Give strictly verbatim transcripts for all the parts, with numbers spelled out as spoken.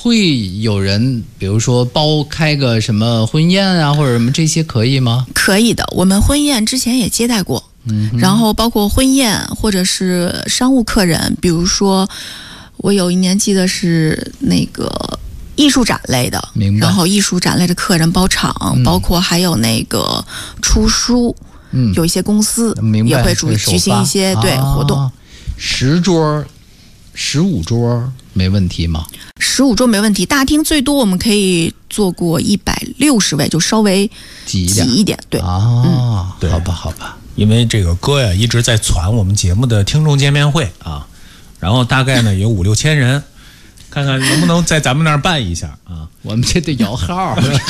会有人比如说包开个什么婚宴啊或者什么这些可以吗？ 可以的，我们婚宴之前也接待过，嗯，然后包括婚宴或者是商务客人，比如说我有一年记得是那个艺术展类的， 明白， 然后艺术展类的客人包场，嗯，包括还有那个出书，嗯，有一些公司也会举举行一些对、啊、活动。 十桌十五桌没问题吗？ 十五桌没问题，大厅最多我们可以坐过一百六十位，就稍微挤一点，挤一点对啊、嗯，对，好吧，好吧。 因为这个哥呀一直在传我们节目的听众见面会啊，然后大概呢有五六千人，看看能不能在咱们那儿办一下啊？ 我们这得摇号。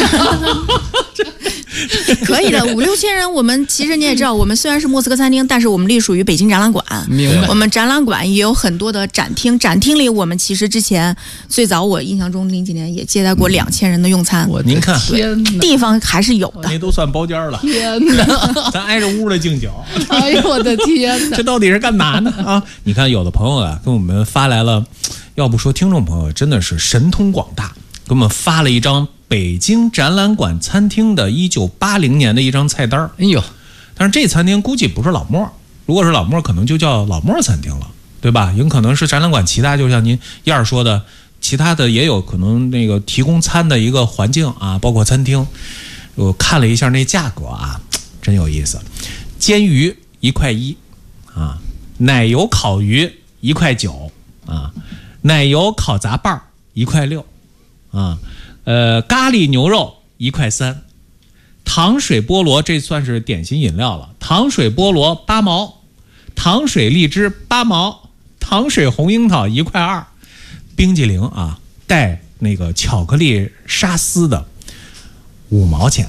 可以的，五六千人，我们其实你也知道，我们虽然是莫斯科餐厅，但是我们隶属于北京展览馆。 明白。 我们展览馆也有很多的展厅，展厅里我们其实之前最早我印象中零几年也接待过两千人的用餐。 我您看， 地方还是有的。 那都算包间了。 天哪， 咱挨着屋的敬酒。 哎呦我的天哪， 这到底是干嘛呢？啊，你看有的朋友啊跟我们发来了，要不说听众朋友真的是神通广大，给我们发了一张北京展览馆餐厅的一九八零年的一张菜单。 哎呦， 但是这餐厅估计不是老莫，如果是老莫可能就叫老莫餐厅了，对吧？有可能是展览馆其他，就像您燕儿说的，其他的也有可能那个提供餐的一个环境啊，包括餐厅。我看了一下那价格啊，真有意思，煎鱼一块一啊，奶油烤鱼一块九啊，奶油烤杂拌一块六啊。呃，咖喱牛肉一块三，糖水菠萝这算是点心饮料了，糖水菠萝八毛，糖水荔枝八毛，糖水红樱桃一块二，冰激凌啊带那个巧克力沙丝的五毛钱。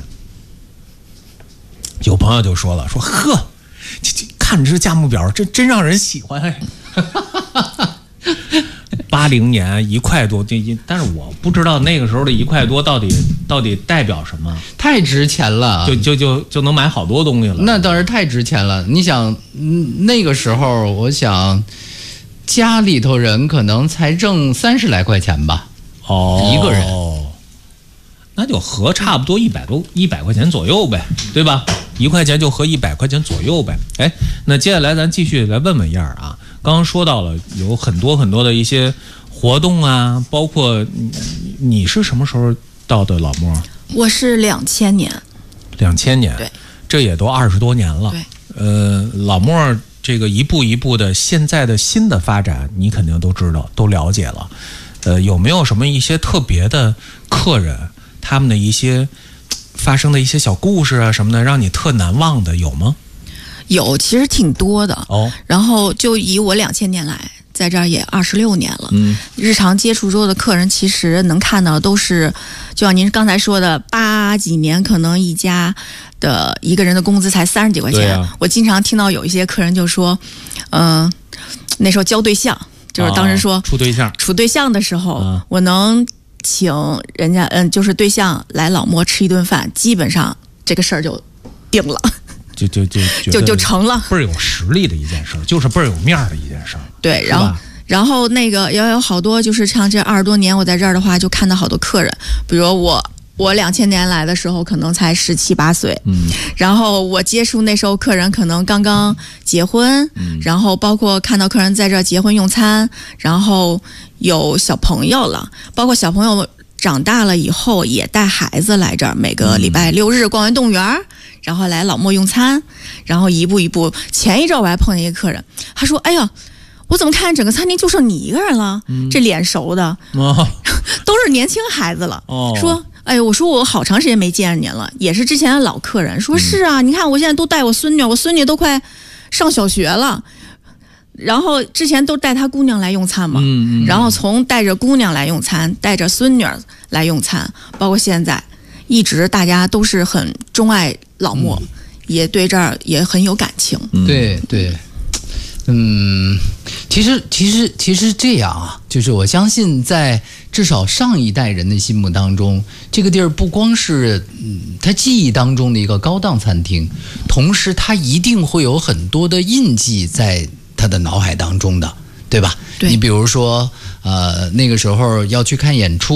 有朋友就说了，说呵，这这看着这价目表，这真让人喜欢哎。八零年一块多，但是我不知道那个时候的一块多到底到底代表什么， 太值钱了， 就就就就能买好多东西了。 那倒是太值钱了。你想，那个时候，我想家里头人可能才挣三十来块钱吧， 哦， 一个人， 那就合差不多一百多一百块钱左右呗，对吧？一块钱就合一百块钱左右呗。哎，那接下来咱继续来问问燕儿啊。刚刚说到了有很多很多的一些活动啊，包括 你, 你是什么时候到的老莫？ 我是两千年。 两千年， 对， 这也都二十多年了。 对， 呃，老莫这个一步一步的现在的新的发展，你肯定都知道，都了解了。呃，有没有什么一些特别的客人，他们的一些发生的一些小故事啊什么的，让你特难忘的有吗？ 有，其实挺多的哦。 然后就以我两千年来在这儿也二十六年了，嗯，日常接触中的客人，其实能看到都是，就像您刚才说的，八几年可能一家的一个人的工资才三十几块钱。啊、我经常听到有一些客人就说，嗯、呃，那时候交对象，就是当时说、 哦、处对象， 处对象的时候， 啊、 我能请人家，嗯，就是对象来老莫吃一顿饭，基本上这个事儿就定了。 就就就就就成了， 倍儿有实力的一件事，就是倍儿有面的一件事。 对，然后然后那个也有好多，就是像这二十多年我在这儿的话，就看到好多客人，比如我我两千年来的时候，可能才十七八岁，嗯，然后我接触那时候客人可能刚刚结婚，嗯，然后包括看到客人在这儿结婚用餐，然后有小朋友了，包括小朋友长大了以后也带孩子来这儿，每个礼拜六日逛完动物园。嗯，然后来老莫用餐，然后一步一步。前一阵我还碰见一个客人，他说：“哎呀，我怎么看整个餐厅就剩你一个人了？嗯、这脸熟的，哦、都是年轻孩子了。哦”说：“哎呦，我说我好长时间没见着您了，也是之前的老客人。”说：“是啊，你看我现在都带我孙女，我孙女都快上小学了。然后之前都带她姑娘来用餐嘛，嗯嗯、然后从带着姑娘来用餐，带着孙女来用餐，包括现在。”一直大家都是很钟爱老莫，嗯、也对这儿也很有感情。 嗯、对对，嗯，其实其实其实这样啊，就是我相信在至少上一代人的心目当中，这个地儿不光是嗯他记忆当中的一个高档餐厅，同时它一定会有很多的印记在他的脑海当中的，对吧？ 对， 你比如说，呃，那个时候要去看演出。